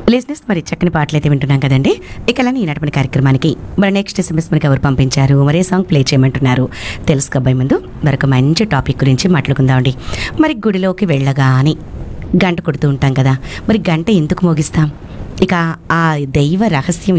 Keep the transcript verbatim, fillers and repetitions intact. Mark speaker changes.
Speaker 1: లిజినెస్ మరి చక్కని పాటలు అయితే వింటున్నాం కదండి. ఇక అలానే ఈనాటి కార్యక్రమానికి మరి నెక్స్ట్ ఎస్ఎంఎస్ మనకి ఎవరు పంపించారు, మరే సాంగ్ ప్లే చేయమంటున్నారు తెలుసుకోబోయే ముందు మరొక మంచి టాపిక్ గురించి మాట్లాడుకుందామండి. మరి గుడిలోకి వెళ్ళగానే గంట కొడుతూ ఉంటాం కదా, మరి గంట ఎందుకు మోగిస్తాం? ఇక ఆ దైవ రహస్యం